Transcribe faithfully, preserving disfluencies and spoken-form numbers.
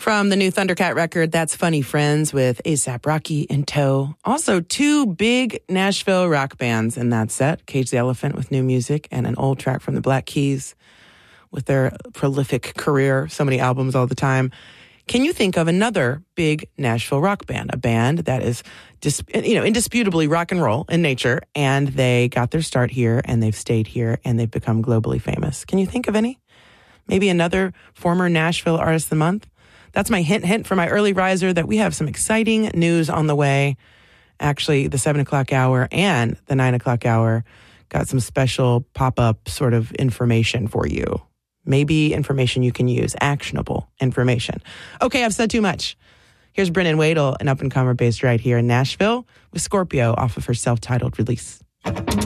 From the new Thundercat record, That's Funny Friends with A$AP Rocky in tow. Also, two big Nashville rock bands in that set. Cage the Elephant with new music and an old track from the Black Keys with their prolific career, so many albums all the time. Can you think of another big Nashville rock band, a band that is dis- you know, indisputably rock and roll in nature, and they got their start here, and they've stayed here, and they've become globally famous? Can you think of any? Maybe another former Nashville Artist of the Month? That's my hint, hint for my early riser that we have some exciting news on the way. Actually, the seven o'clock hour and the nine o'clock hour got some special pop-up sort of information for you. Maybe information you can use, actionable information. Okay, I've said too much. Here's Brennan Wadel, an up-and-comer based right here in Nashville with Scorpio off of her self-titled release.